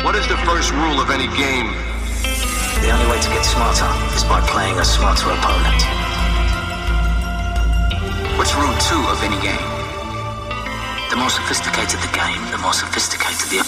What is the first rule of any game? The only way to get smarter is by playing a smarter opponent. What's rule 2 of any game? The more sophisticated the game, the more sophisticated the